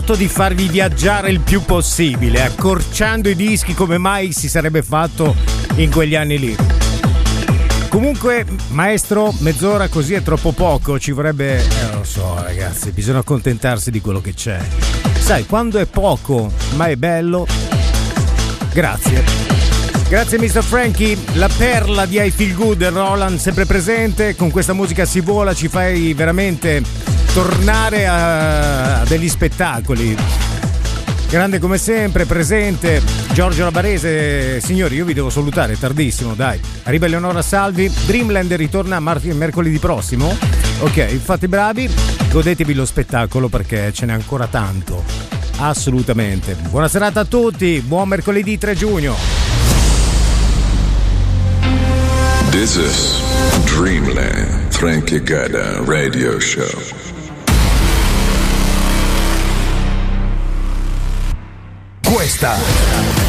cercato di farvi viaggiare il più possibile, accorciando i dischi come mai si sarebbe fatto in quegli anni lì. Comunque, maestro, mezz'ora così è troppo poco, ci vorrebbe... lo so, ragazzi, bisogna accontentarsi di quello che c'è. Sai, quando è poco, ma è bello... Grazie. Grazie Mr. Frankie, la perla di I Feel Good, Roland sempre presente, con questa musica si vola, ci fai veramente tornare a degli spettacoli. Grande come sempre, presente Giorgio Labarese. Signori, io vi devo salutare, è tardissimo, dai. Arriva Eleonora Salvi, Dreamland ritorna mercoledì prossimo. Ok, fate bravi, godetevi lo spettacolo perché ce n'è ancora tanto. Assolutamente. Buona serata a tutti, buon mercoledì 3 giugno. This is Dreamland Frankie Gada Radio Show. Questa